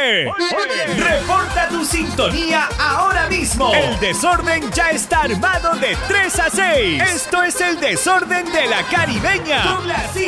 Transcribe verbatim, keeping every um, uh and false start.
¡Oye! ¡Oye! Reporta tu sintonía ahora mismo. El desorden ya está armado de tres a seis. Esto es el desorden de la Caribeña. Con la